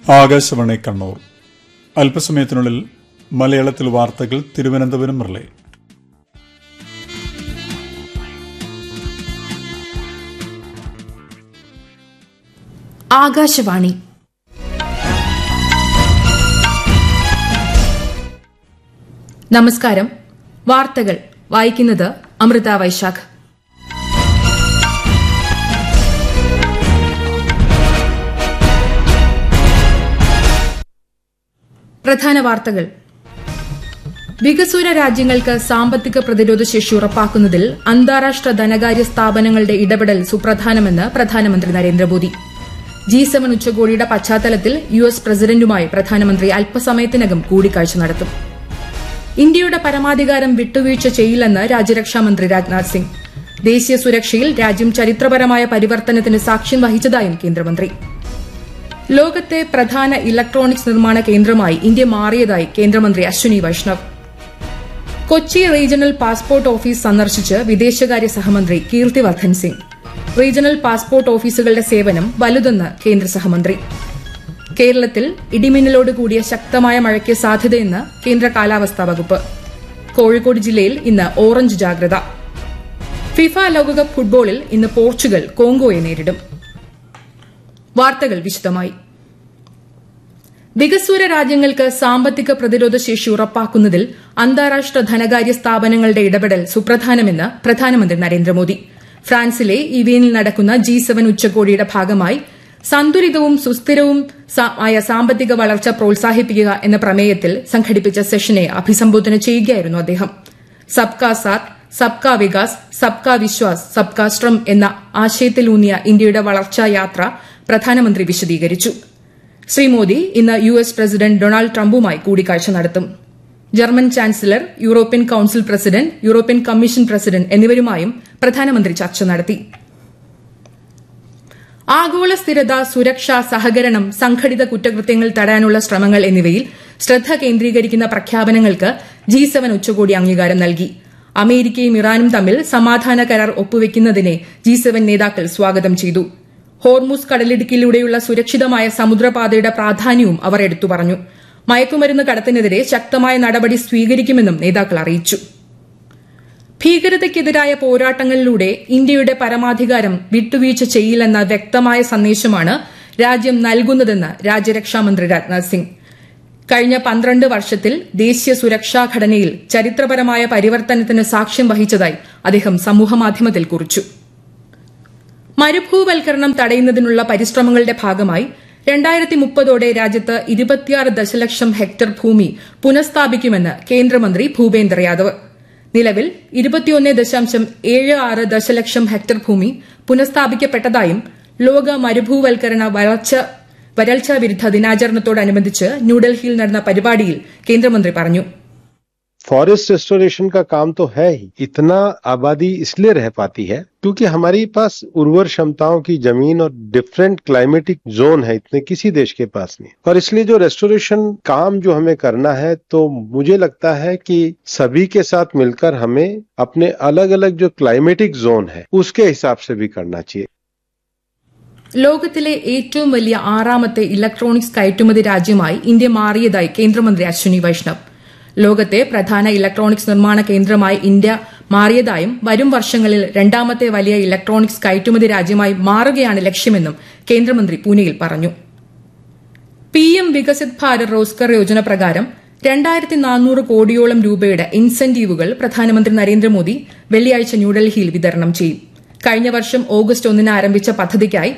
ആകാശവാണി കണ്ണൂർ. അല്പസമയത്തിനുള്ളിൽ മലയാളത്തിൽ വാർത്തകൾ തിരുവനന്തപുരം റിലേ. ആകാശവാണി. നമസ്കാരം. വാർത്തകൾ വായിക്കുന്നത് അമൃത വൈശാഖ്. പ്രധാന വാർത്തകൾ. വികസ്വര രാജ്യങ്ങൾക്ക് സാമ്പത്തിക പ്രതിരോധ ശേഷി ഉറപ്പാക്കുന്നതിൽ അന്താരാഷ്ട്ര ധനകാര്യ സ്ഥാപനങ്ങളുടെ ഇടപെടൽ സുപ്രധാനമെന്ന് പ്രധാനമന്ത്രി നരേന്ദ്രമോദി. G7 ഉച്ചകോടിയുടെ പശ്ചാത്തലത്തിൽ US പ്രസിഡന്റുമായി പ്രധാനമന്ത്രി അല്പസമയത്തിനകം കൂടിക്കാഴ്ച നടത്തും. ഇന്ത്യയുടെ പരമാധികാരം വിട്ടുവീഴ്ച ചെയ്യില്ലെന്ന് രാജ്യരക്ഷാമന്ത്രി രാജ്നാഥ് സിംഗ്. ദേശീയ സുരക്ഷയിൽ രാജ്യം ചരിത്രപരമായ പരിവർത്തനത്തിന് സാക്ഷ്യം വഹിച്ചതായും കേന്ദ്രമന്ത്രി. ലോകത്തെ പ്രധാന ഇലക്ട്രോണിക്സ് നിർമ്മാണ കേന്ദ്രമായി ഇന്ത്യ മാറിയതായി കേന്ദ്രമന്ത്രി Ashwini Vaishnav. Kochi regional passport office സന്ദർശിച്ച് വിദേശകാര്യ സഹമന്ത്രി കീർത്തിവർദ്ധൻ സിംഗ്. റീജിയണൽ പാസ്പോർട്ട് ഓഫീസുകളുടെ സേവനം വലുതെന്ന് കേന്ദ്ര സഹമന്ത്രി. കേരളത്തിൽ ഇടിമിന്നലോട് കൂടിയ ശക്തമായ മഴയ്ക്ക് സാധ്യതയെന്ന് കേന്ദ്ര കാലാവസ്ഥാ വകുപ്പ്. കോഴിക്കോട് ജില്ലയിൽ ഇന്ന് ഓറഞ്ച് ജാഗ്രത. ഫിഫ ലോകകപ്പ് ഫുട്ബോളിൽ ഇന്ന് പോർച്ചുഗൽ കോങ്കോയെ നേരിടും. വാർത്തകൾ വിശദമായി. വികസ്വര രാജ്യങ്ങൾക്ക് സാമ്പത്തിക പ്രതിരോധ ശേഷി ഉറപ്പാക്കുന്നതിൽ അന്താരാഷ്ട്ര ധനകാര്യ സ്ഥാപനങ്ങളുടെ ഇടപെടൽ സുപ്രധാനമെന്ന് പ്രധാനമന്ത്രി നരേന്ദ്രമോദി. ഫ്രാൻസിലെ ഇവിയനിൽ നടക്കുന്ന G7 ഉച്ചകോടിയുടെ ഭാഗമായി സന്തുലിതവും സുസ്ഥിരവുമായ സാമ്പത്തിക വളർച്ച പ്രോത്സാഹിപ്പിക്കുക എന്ന പ്രമേയത്തിൽ സംഘടിപ്പിച്ച സെഷനെ അഭിസംബോധന ചെയ്യുകയായിരുന്നു അദ്ദേഹം. സബ്കാ സാത്ത്, സബ്കാ വികാസ്, സബ്കാ വിശ്വാസ്, സബ്കാ ശ്രം എന്ന ആശയത്തിലൂന്നിയ ഇന്ത്യയുടെ വളർച്ചാ യാത്ര പ്രധാനമന്ത്രി വിശദീകരിച്ചു. ശ്രീ മോദി ഇന്ന് US പ്രസിഡന്റ് ഡൊണാൾഡ് ട്രംപുമായി കൂടിക്കാഴ്ച നടത്തും. German chancellor, European council president, European commission president എന്നിവരുമായും പ്രധാനമന്ത്രി ചർച്ച നടത്തി. ആഗോള സ്ഥിരത, സുരക്ഷ, സഹകരണം, സംഘടിത കുറ്റകൃത്യങ്ങൾ തടയാനുള്ള ശ്രമങ്ങൾ എന്നിവയിൽ ശ്രദ്ധ കേന്ദ്രീകരിക്കുന്ന പ്രഖ്യാപനങ്ങൾക്ക് G7 ഉച്ചകോടി അംഗീകാരം നൽകി. അമേരിക്കയും ഇറാനും തമ്മിൽ സമാധാന കരാർ ഒപ്പുവെക്കുന്നതിനെ G7 നേതാക്കൾ സ്വാഗതം ചെയ്തു. ഹോർമുസ് കടലിടുക്കിലൂടെയുള്ള സുരക്ഷിതമായ സമുദ്രപാതയുടെ പ്രാധാന്യവും അവർ എടുത്തു പറഞ്ഞു. മയക്കുമരുന്ന് കടത്തിനെതിരെ ശക്തമായ നടപടി സ്വീകരിക്കുമെന്നും നേതാക്കൾ അറിയിച്ചു. ഭീകരതയ്ക്കെതിരായ പോരാട്ടങ്ങളിലൂടെ ഇന്ത്യയുടെ പരമാധികാരം വിട്ടുവീഴ്ച ചെയ്യില്ലെന്ന വ്യക്തമായ സന്ദേശമാണ് രാജ്യം നൽകുന്നതെന്ന് രാജ്യരക്ഷാമന്ത്രി രാജ്നാഥ് സിംഗ്. കഴിഞ്ഞ 12 വർഷത്തിൽ ദേശീയ സുരക്ഷാ ഘടനയിൽ ചരിത്രപരമായ പരിവർത്തനത്തിന് സാക്ഷ്യം വഹിച്ചതായി അദ്ദേഹം സമൂഹമാധ്യമത്തിൽ കുറിച്ചു. മരുഭൂവൽക്കരണം തടയുന്നതിനുള്ള പരിശ്രമങ്ങളുടെ ഭാഗമായി 2030ഓടെ രാജ്യത്ത് 26 ദശലക്ഷം ഹെക്ടർ ഭൂമി പുനഃസ്ഥാപിക്കുമെന്ന് കേന്ദ്രമന്ത്രി ഭൂപേന്ദ്ര യാദവ്. നിലവിൽ 21.76 ദശലക്ഷം ഹെക്ടർ ഭൂമി പുനഃസ്ഥാപിക്കപ്പെട്ടതായും ലോക മരുഭൂവൽക്കരണ വരൾച്ചാ വിരുദ്ധ ദിനാചരണത്തോടനുബന്ധിച്ച് ന്യൂഡൽഹിയിൽ നടന്ന പരിപാടിയിൽ കേന്ദ്രമന്ത്രി പറഞ്ഞു. फॉरेस्ट रेस्टोरेशन का काम तो है ही, इतना आबादी इसलिए रह पाती है क्योंकि हमारे पास उर्वर क्षमताओं की जमीन और डिफरेंट क्लाइमेटिक जोन है, इतने किसी देश के पास नहीं. और इसलिए जो रेस्टोरेशन काम जो हमें करना है, तो मुझे लगता है कि सभी के साथ मिलकर हमें अपने अलग अलग जो क्लाइमेटिक जोन है उसके हिसाब से भी करना चाहिए. ലോകത്തിലെ ഏറ്റവും വലിയ 6ാമത്തെ ഇലക്ട്രോണിക്സ് കയറ്റുമതി രാജ്യമായി ഇന്ത്യ മാറിയതായി കേന്ദ്രമന്ത്രി അശ്വിനി വൈഷ്ണവ്. ലോകത്തെ പ്രധാന ഇലക്ട്രോണിക്സ് നിർമ്മാണ കേന്ദ്രമായി ഇന്ത്യ മാറിയതായും വരും വർഷങ്ങളിൽ 2ാമത്തെ വലിയ ഇലക്ട്രോണിക്സ് കയറ്റുമതി രാജ്യമായി മാറുകയാണ് ലക്ഷ്യമെന്നും കേന്ദ്രമന്ത്രി പൂനെയിൽ പറഞ്ഞു. PM വികസിത് ഭാരത് റോസ്ഗർ യോജന പ്രകാരം 2400 കോടിയോളം രൂപയുടെ ഇൻസെന്റീവുകൾ പ്രധാനമന്ത്രി നരേന്ദ്രമോദി വെള്ളിയാഴ്ച ന്യൂഡൽഹിയിൽ വിതരണം ചെയ്യും. കഴിഞ്ഞ വർഷം ഓഗസ്റ്റ് 1 ആരംഭിച്ച പദ്ധതിക്കായി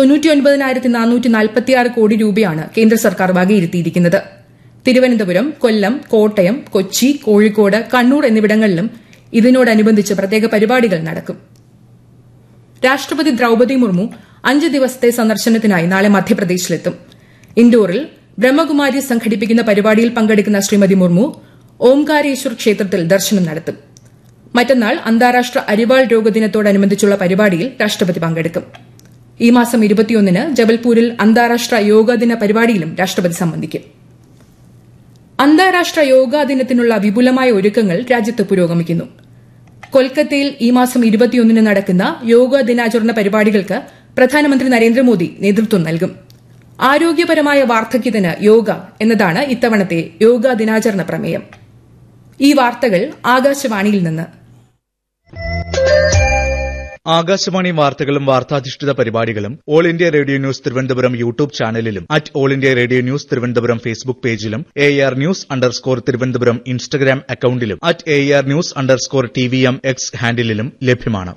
99,446 കോടി രൂപയാണ് കേന്ദ്ര സർക്കാർ വകയിരുത്തിയിരിക്കുന്നത്. തിരുവനന്തപുരം, കൊല്ലം, കോട്ടയം, കൊച്ചി, കോഴിക്കോട്, കണ്ണൂർ എന്നിവിടങ്ങളിലും ഇതിനോടനുബന്ധിച്ച് പ്രത്യേക പരിപാടികൾ നടക്കും. രാഷ്ട്രപതി ദ്രൌപദി മുർമു 5 ദിവസത്തെ സന്ദർശനത്തിനായി നാളെ മധ്യപ്രദേശിലെത്തും. ഇൻഡോറിൽ ബ്രഹ്മകുമാരി സംഘടിപ്പിക്കുന്ന പരിപാടിയിൽ പങ്കെടുക്കുന്ന ശ്രീമതി മുർമു ഓംകാരേശ്വർ ക്ഷേത്രത്തിൽ ദർശനം നടത്തും. മറ്റന്നാൾ അന്താരാഷ്ട്ര അരിവാൾ രോഗദിനത്തോടനുബന്ധിച്ചുള്ള പരിപാടിയിൽ രാഷ്ട്രപതി പങ്കെടുക്കും. ഈ മാസം 21 ജബൽപൂരിൽ അന്താരാഷ്ട്ര യോഗാ ദിന പരിപാടിയിലും രാഷ്ട്രപതി സംബന്ധിക്കും. അന്താരാഷ്ട്ര യോഗാ ദിനത്തിനുള്ള വിപുലമായ ഒരുക്കങ്ങൾ രാജ്യത്ത് പുരോഗമിക്കുന്നു. കൊൽക്കത്തയിൽ ഈ മാസം 21 നടക്കുന്ന യോഗാ ദിനാചരണ പരിപാടികൾക്ക് പ്രധാനമന്ത്രി നരേന്ദ്രമോദി നേതൃത്വം നൽകും. ആരോഗ്യപരമായ വാർദ്ധക്യത്തിന് യോഗ എന്നതാണ് ഇത്തവണത്തെ യോഗാ ദിനാചരണ പ്രമേയം. ഈ വാർത്തകൾ ആകാശവാണിയിൽ നിന്ന്. ആകാശവാണി വാർത്തകളും വാർത്താധിഷ്ഠിത പരിപാടികളും all India radio news Thiruvananthapuram YouTube ചാനലിലും @all India radio news Thiruvananthapuram Facebook പേജിലും AR News_ തിരുവനന്തപുരം ഇൻസ്റ്റഗ്രാം അക്കൌണ്ടിലും @AR News_TVM X ഹാൻഡിലും ലഭ്യമാണ്.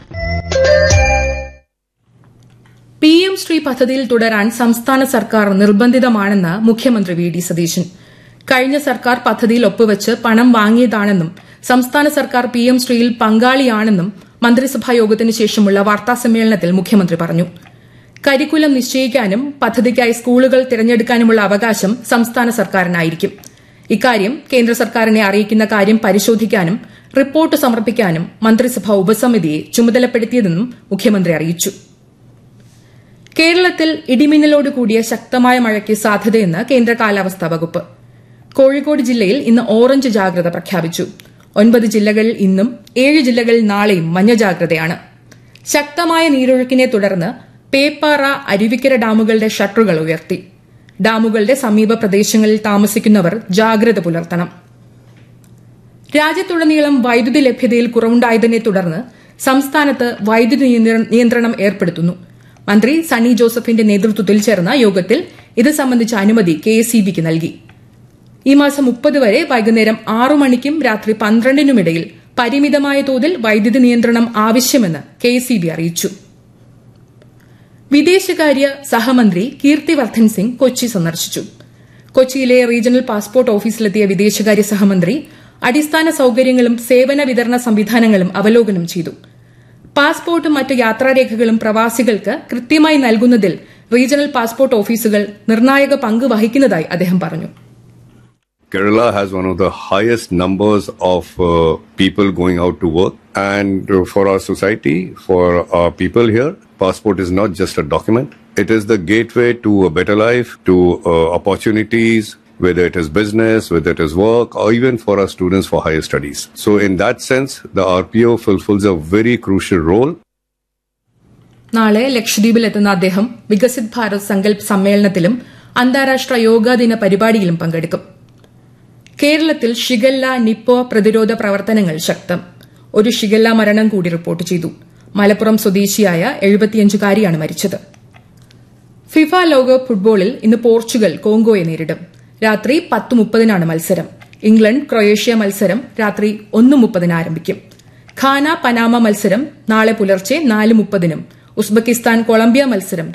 PM ശ്രീ പദ്ധതിയിൽ തുടരാൻ സംസ്ഥാന സർക്കാർ നിർബന്ധിതമാണെന്ന് മുഖ്യമന്ത്രി വി.ഡി. സതീശൻ. കഴിഞ്ഞ സർക്കാർ പദ്ധതിയിൽ ഒപ്പുവച്ച് പണം വാങ്ങിയതാണെന്നും സംസ്ഥാന സർക്കാർ PM ശ്രീയിൽ പങ്കാളിയാണെന്നും മന്ത്രിസഭാ യോഗത്തിന് ശേഷമുള്ള വാർത്താസമ്മേളനത്തിൽ മുഖ്യമന്ത്രി പറഞ്ഞു. കരിക്കുലം നിശ്ചയിക്കാനും പദ്ധതിക്കായി സ്കൂളുകൾ തിരഞ്ഞെടുക്കാനുമുള്ള അവകാശം സംസ്ഥാന സർക്കാരിനായിരിക്കും. ഇക്കാര്യം കേന്ദ്ര സർക്കാരിനെ അറിയിക്കുന്ന കാര്യം പരിശോധിക്കാനും റിപ്പോർട്ട് സമർപ്പിക്കാനും മന്ത്രിസഭാ ഉപസമിതിയെ ചുമതലപ്പെടുത്തിയതെന്നും മുഖ്യമന്ത്രി അറിയിച്ചു. കേരളത്തിൽ ഇടിമിന്നലോടുകൂടിയ ശക്തമായ മഴയ്ക്ക് സാധ്യതയെന്ന് കേന്ദ്ര കാലാവസ്ഥാ വകുപ്പ്. കോഴിക്കോട് ജില്ലയിൽ ഇന്ന് ഓറഞ്ച് ജാഗ്രത പ്രഖ്യാപിച്ചു. 9 ജില്ലകളിൽ ഇന്നും 7 ജില്ലകളിൽ നാളെയും മഞ്ഞ ജാഗ്രതയാണ്. ശക്തമായ നീരൊഴുക്കിനെ തുടർന്ന് പേപ്പാറ, അരുവിക്കര ഡാമുകളുടെ ഷട്ടറുകൾ ഉയർത്തി. ഡാമുകളുടെ സമീപ പ്രദേശങ്ങളിൽ താമസിക്കുന്നവർ ജാഗ്രത പുലർത്തണം. രാജ്യത്തുടനീളം വൈദ്യുതി ലഭ്യതയിൽ കുറവുണ്ടായതിനെ തുടർന്ന് സംസ്ഥാനത്ത് വൈദ്യുതി നിയന്ത്രണം ഏർപ്പെടുത്തുന്നു. മന്ത്രി സണ്ണി ജോസഫിന്റെ നേതൃത്വത്തിൽ ചേർന്ന യോഗത്തിൽ ഇത് സംബന്ധിച്ച അനുമതി KSEBക്ക് നൽകി. ഈ മാസം 30 വരെ വൈകുന്നേരം 6 മണിക്കും രാത്രി 12 ഇടയിൽ പരിമിതമായ തോതിൽ വൈദ്യുതി നിയന്ത്രണം ആവശ്യമെന്ന് KSEB അറിയിച്ചു. വിദേശകാര്യ സഹമന്ത്രി കീർത്തിവർദ്ധൻ സിംഗ് കൊച്ചി സന്ദർശിച്ചു. കൊച്ചിയിലെ റീജിയണൽ പാസ്പോർട്ട് ഓഫീസിലെത്തിയ വിദേശകാര്യ സഹമന്ത്രി അടിസ്ഥാന സൌകര്യങ്ങളും സേവന വിതരണ സംവിധാനങ്ങളും അവലോകനം ചെയ്തു. പാസ്പോർട്ടും മറ്റ് യാത്രാരേഖകളും പ്രവാസികൾക്ക് കൃത്യമായി നൽകുന്നതിൽ റീജിയണൽ പാസ്പോർട്ട് ഓഫീസുകൾ നിർണായക പങ്ക് വഹിക്കുന്നതായി അദ്ദേഹം പറഞ്ഞു. Kerala has one of the highest numbers of people going out to work, and for our society, for our people here, passport is not just a document. It is the gateway to a better life, to opportunities, whether it is business, whether it is work, or even for our students for higher studies. So in that sense, the RPO fulfills a very crucial role. നാളെ ലക്ഷദ്വീപിലെത്തുന്ന അദ്ദേഹം വികസിത് ഭാരത് സങ്കൽപ് സമ്മേളനത്തിലും അന്താരാഷ്ട്ര യോഗാ ദിന പരിപാടിയിലും പങ്കെടുക്കും. കേരളത്തിൽ shigella, നിപ്പോ പ്രതിരോധ പ്രവർത്തനങ്ങൾ ശക്തം. ഒരു ഷിഗല്ല മരണം കൂടി റിപ്പോർട്ട് ചെയ്തു. മലപ്പുറം സ്വദേശിയായ 75-കാരിയാണ് മരിച്ചത്. ഫിഫ ലോകകപ്പ് ഫുട്ബോളിൽ ഇന്ന് പോർച്ചുഗൽ കോങ്കോയെ നേരിടും. രാത്രി 10:30 മത്സരം. ഇംഗ്ലണ്ട് ക്രൊയേഷ്യ മത്സരം രാത്രി 1:30 ആരംഭിക്കും. ഘാന പനാമ മത്സരം നാളെ പുലർച്ചെ 4:30 ഉസ്ബെക്കിസ്ഥാൻ കൊളംബിയ മത്സരം